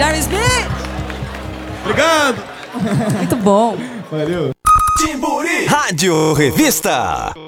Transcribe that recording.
Jeremy Smith! Obrigado! Muito bom. Valeu. Rádio Revista.